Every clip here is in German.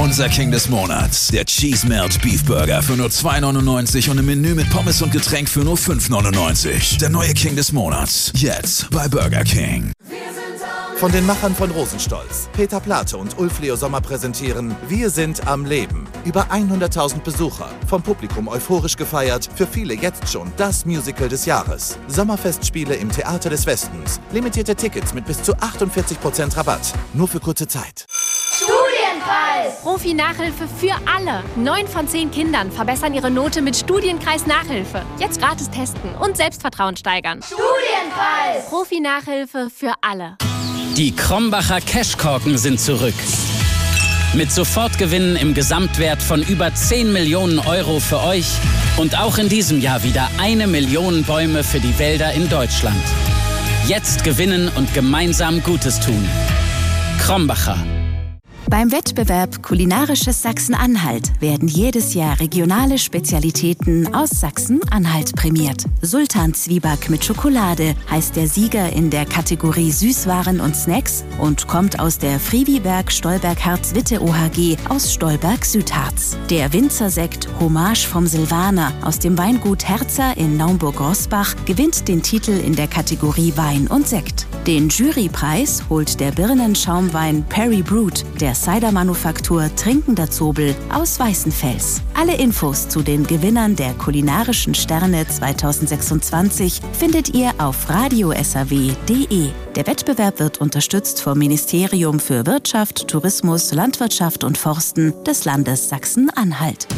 Unser King des Monats. Der Cheese Melt Beef Burger für nur $2,99 und ein Menü mit Pommes und Getränk für nur $5,99. Der neue King des Monats. Jetzt bei Burger King. Von den Machern von Rosenstolz, Peter Plate und Ulf Leo Sommer präsentieren Wir sind am Leben. Über 100.000 Besucher, vom Publikum euphorisch gefeiert, für viele jetzt schon das Musical des Jahres. Sommerfestspiele im Theater des Westens. Limitierte Tickets mit bis zu 48% Rabatt. Nur für kurze Zeit. Studienpreis! Profi-Nachhilfe für alle. 9 von 10 Kindern verbessern ihre Note mit Studienkreis-Nachhilfe. Jetzt gratis testen und Selbstvertrauen steigern. Studienpreis! Profi-Nachhilfe für alle. Die Krombacher Cashkorken sind zurück. Mit Sofortgewinnen im Gesamtwert von über 10 Millionen Euro für euch und auch in diesem Jahr wieder 1 Million Bäume für die Wälder in Deutschland. Jetzt gewinnen und gemeinsam Gutes tun. Krombacher. Beim Wettbewerb Kulinarisches Sachsen-Anhalt werden jedes Jahr regionale Spezialitäten aus Sachsen-Anhalt prämiert. Sultan-Zwieback mit Schokolade heißt der Sieger in der Kategorie Süßwaren und Snacks und kommt aus der Friviberg-Stolberg-Harz-Witte OHG aus Stolberg-Südharz. Der Winzersekt Hommage vom Silvaner aus dem Weingut Herzer in Naumburg-Rosbach gewinnt den Titel in der Kategorie Wein und Sekt. Den Jurypreis holt der Birnenschaumwein Perry Brut der Cider-Manufaktur Trinkender Zobel aus Weißenfels. Alle Infos zu den Gewinnern der Kulinarischen Sterne 2026 findet ihr auf radiosaw.de. Der Wettbewerb wird unterstützt vom Ministerium für Wirtschaft, Tourismus, Landwirtschaft und Forsten des Landes Sachsen-Anhalt.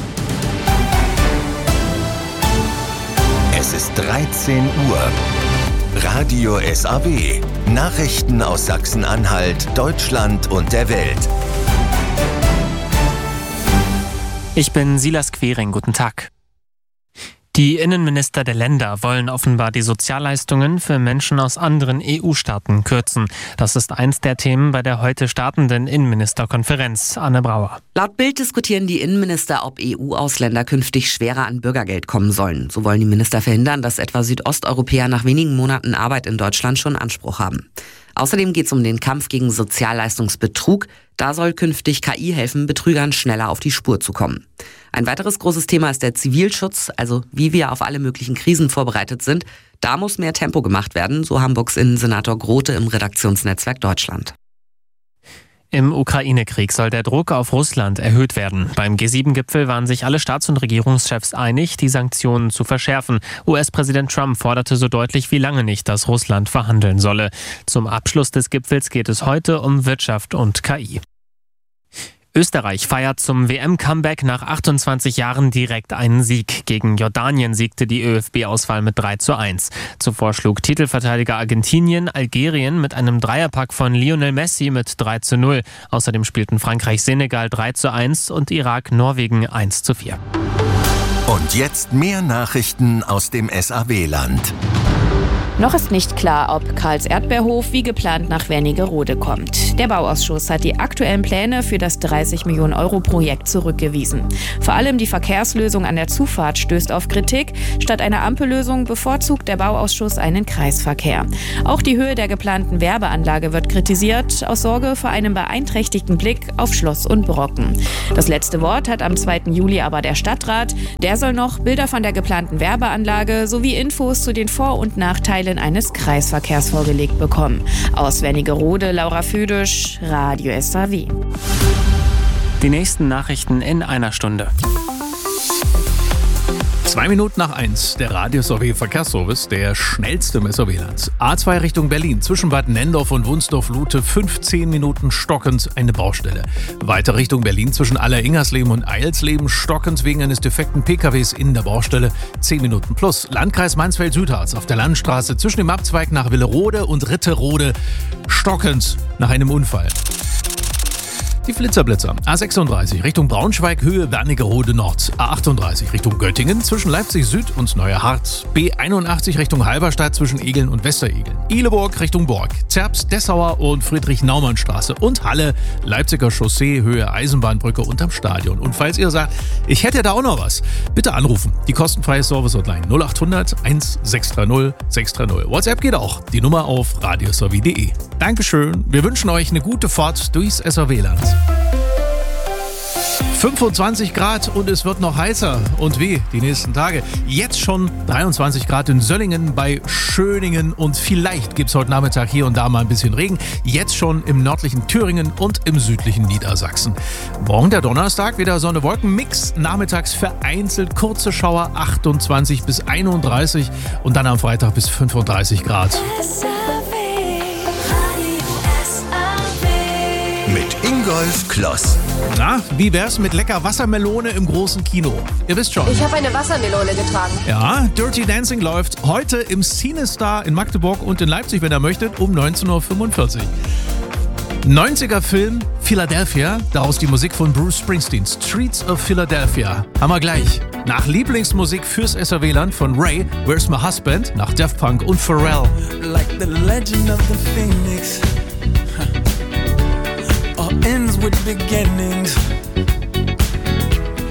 Es ist 13 Uhr. Radio SAW. Nachrichten aus Sachsen-Anhalt, Deutschland und der Welt. Ich bin Silas Quering, guten Tag. Die Innenminister der Länder wollen offenbar die Sozialleistungen für Menschen aus anderen EU-Staaten kürzen. Das ist eins der Themen bei der heute startenden Innenministerkonferenz. Anne Brauer. Laut Bild diskutieren die Innenminister, ob EU-Ausländer künftig schwerer an Bürgergeld kommen sollen. So wollen die Minister verhindern, dass etwa Südosteuropäer nach wenigen Monaten Arbeit in Deutschland schon Anspruch haben. Außerdem geht es um den Kampf gegen Sozialleistungsbetrug. Da soll künftig KI helfen, Betrügern schneller auf die Spur zu kommen. Ein weiteres großes Thema ist der Zivilschutz, also wie wir auf alle möglichen Krisen vorbereitet sind. Da muss mehr Tempo gemacht werden, so Hamburgs Innensenator Grote im Redaktionsnetzwerk Deutschland. Im Ukraine-Krieg soll der Druck auf Russland erhöht werden. Beim G7-Gipfel waren sich alle Staats- und Regierungschefs einig, die Sanktionen zu verschärfen. US-Präsident Trump forderte so deutlich wie lange nicht, dass Russland verhandeln solle. Zum Abschluss des Gipfels geht es heute um Wirtschaft und KI. Österreich feiert zum WM-Comeback nach 28 Jahren direkt einen Sieg. Gegen Jordanien siegte die ÖFB-Auswahl mit 3:1. Zuvor schlug Titelverteidiger Argentinien Algerien mit einem Dreierpack von Lionel Messi mit 3:0. Außerdem spielten Frankreich-Senegal 3:1 und Irak-Norwegen 1:4. Und jetzt mehr Nachrichten aus dem SAW-Land. Noch ist nicht klar, ob Karls Erdbeerhof wie geplant nach Wernigerode kommt. Der Bauausschuss hat die aktuellen Pläne für das 30 Millionen Euro Projekt zurückgewiesen. Vor allem die Verkehrslösung an der Zufahrt stößt auf Kritik. Statt einer Ampellösung bevorzugt der Bauausschuss einen Kreisverkehr. Auch die Höhe der geplanten Werbeanlage wird kritisiert, aus Sorge vor einem beeinträchtigten Blick auf Schloss und Brocken. Das letzte Wort hat am 2. Juli aber der Stadtrat. Der soll noch Bilder von der geplanten Werbeanlage sowie Infos zu den Vor- und Nachteilen eines Kreisverkehrs vorgelegt bekommen. Aus Wernigerode, Laura Füdisch, Radio SAW. Die nächsten Nachrichten in einer Stunde. 2 Minuten nach 1, der Radio SAW Verkehrsservice, der schnellste im SAW-Land. A2 Richtung Berlin, zwischen Bad Nendorf und Wunsdorf-Lute, 15 Minuten stockend eine Baustelle. Weiter Richtung Berlin, zwischen Aller-Ingersleben und Eilsleben, stockend wegen eines defekten PKWs in der Baustelle, 10 Minuten plus. Landkreis Mansfeld-Südharz auf der Landstraße zwischen dem Abzweig nach Willerode und Ritterode, stockend nach einem Unfall. Die Flitzerblitzer. A36 Richtung Braunschweig, Höhe Wernigerode Nord. A38 Richtung Göttingen, zwischen Leipzig Süd und Neuerhardt. B81 Richtung Halberstadt, zwischen Egeln und Westeregeln. Ihleburg Richtung Borg. Zerbst, Dessauer und Friedrich-Naumann-Straße. Und Halle, Leipziger Chaussee, Höhe Eisenbahnbrücke unterm Stadion. Und falls ihr sagt, ich hätte da auch noch was, bitte anrufen. Die kostenfreie Service-Hotline 0800 1630 630. WhatsApp geht auch. Die Nummer auf radiosaw.de. Dankeschön. Wir wünschen euch eine gute Fahrt durchs SAW-Land. 25 Grad und es wird noch heißer. Und wie die nächsten Tage. Jetzt schon 23 Grad in Söllingen, bei Schöningen und vielleicht gibt es heute Nachmittag hier und da mal ein bisschen Regen. Jetzt schon im nördlichen Thüringen und im südlichen Niedersachsen. Morgen der Donnerstag, wieder Sonne-Wolken-Mix. Nachmittags vereinzelt kurze Schauer, 28 bis 31 und dann am Freitag bis 35 Grad. Mit Ingolf Kloss. Na, wie wär's mit lecker Wassermelone im großen Kino? Ihr wisst schon. Ich habe eine Wassermelone getragen. Ja, Dirty Dancing läuft heute im CineStar in Magdeburg und in Leipzig, wenn ihr möchtet, um 19.45 Uhr. 90er-Film Philadelphia, daraus die Musik von Bruce Springsteen, Streets of Philadelphia. Haben wir gleich. Nach Lieblingsmusik fürs SRW-Land von Ray, Where's My Husband, nach Daft Punk und Pharrell. Like the legend of the Phoenix, all ends with beginnings.